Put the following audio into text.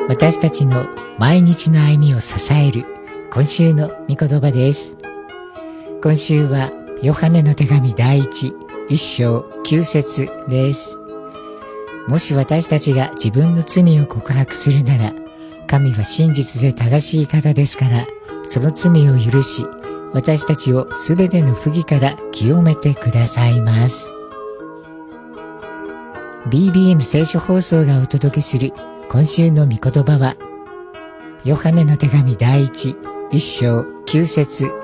私たちの毎日の歩みを支える今週の御言葉です。今週はヨハネの手紙第1章9節です。もし私たちが自分の罪を告白するなら、神は真実で正しい方ですから、その罪を許し、私たちをすべての不義から清めてくださいます。BBM 聖書放送がお届けする今週の御言葉は、ヨハネの手紙第1章9節